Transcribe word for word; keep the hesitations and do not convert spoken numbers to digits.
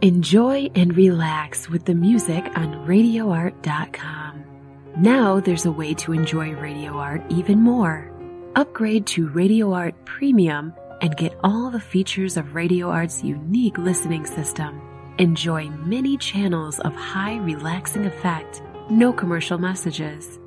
Enjoy and relax with the music on radio art dot com. Now there's a way to enjoy Radio Art even more. Upgrade to Radio Art Premium and get all the features of Radio Art's unique listening system. Enjoy many channels of high relaxing effect, no commercial messages,